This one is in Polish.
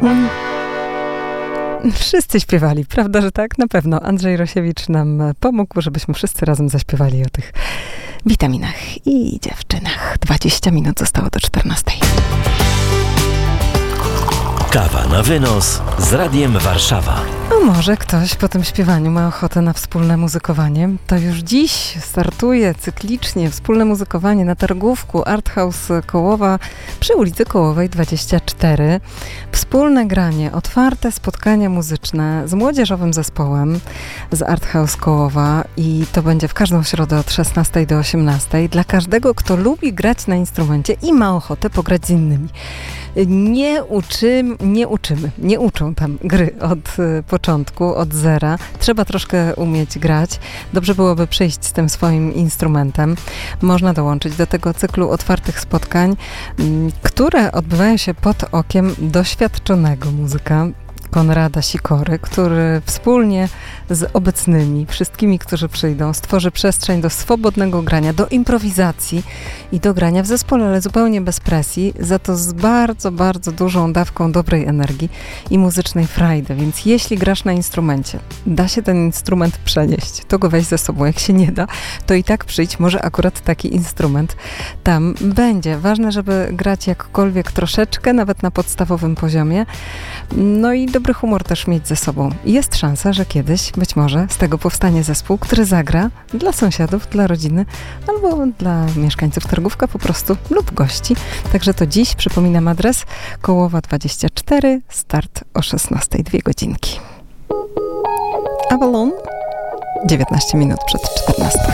Wszyscy śpiewali, prawda, że tak? Na pewno. Andrzej Rosiewicz nam pomógł, żebyśmy wszyscy razem zaśpiewali o tych witaminach i dziewczynach. 20 minut zostało do 14. Kawa na wynos z Radiem Warszawa. A może ktoś po tym śpiewaniu ma ochotę na wspólne muzykowanie? To już dziś startuje cyklicznie wspólne muzykowanie na targówku Art House Kołowa przy ulicy Kołowej 24. Wspólne granie, otwarte spotkania muzyczne z młodzieżowym zespołem z Art House Kołowa i to będzie w każdą środę od 16 do 18. Dla każdego, kto lubi grać na instrumencie i ma ochotę pograć z innymi. Nie uczą tam gry od początku, od zera. Trzeba troszkę umieć grać. Dobrze byłoby przyjść z tym swoim instrumentem. Można dołączyć do tego cyklu otwartych spotkań, które odbywają się pod okiem doświadczonego muzyka Konrada Sikory, który wspólnie z obecnymi, wszystkimi, którzy przyjdą, stworzy przestrzeń do swobodnego grania, do improwizacji i do grania w zespole, ale zupełnie bez presji, za to z bardzo, bardzo dużą dawką dobrej energii i muzycznej frajdy. Więc jeśli grasz na instrumencie, da się ten instrument przenieść, to go weź ze sobą. Jak się nie da, to i tak przyjdź, może akurat taki instrument tam będzie. Ważne, żeby grać jakkolwiek troszeczkę, nawet na podstawowym poziomie. No i dobry humor też mieć ze sobą. Jest szansa, że kiedyś, być może, z tego powstanie zespół, który zagra dla sąsiadów, dla rodziny, albo dla mieszkańców Targówka po prostu, lub gości. Także to dziś, przypominam adres, Kołowa 24, start o 16, 2 godzinki. Avalon, 19 minut przed 14.